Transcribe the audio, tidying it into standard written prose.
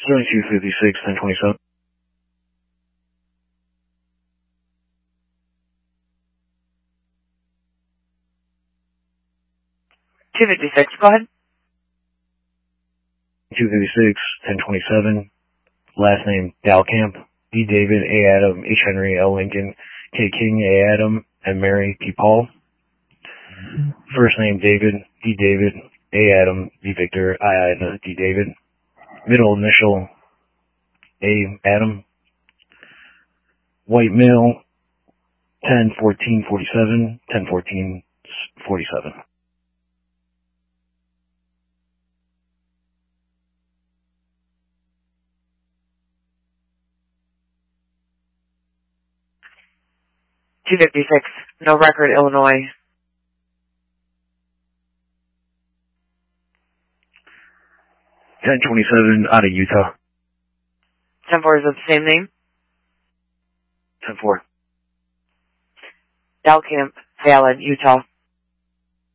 7256, 1027. Go ahead. 256, 1027. Last name, Dalcamp. D. David, A. Adam, H. Henry, L. Lincoln, K. King, A. Adam, and Mary P. Paul. First name, David, D. David, A. Adam, D. Victor, I. Ida, D. David. Middle initial, A. Adam. White male, 10-14-47, 10-14-47. No record, Illinois. 1027 out of Utah. 10-4 is the same name? 10-4. Dalcamp, valid, Utah.